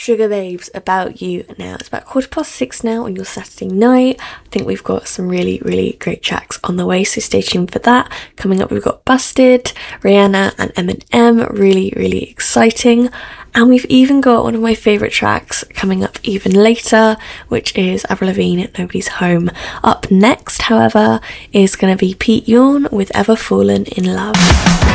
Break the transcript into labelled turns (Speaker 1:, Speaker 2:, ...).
Speaker 1: Sugar Babes About You now. It's about 6:15 now on your Saturday night. I think we've got some really, really great tracks on the way, so stay tuned for that. Coming up, we've got Busted, Rihanna and Eminem. Really, really exciting. And we've even got one of my favourite tracks coming up even later, which is Avril Lavigne, Nobody's Home. Up next, however, is going to be Pete Yorn with Ever Fallen in Love.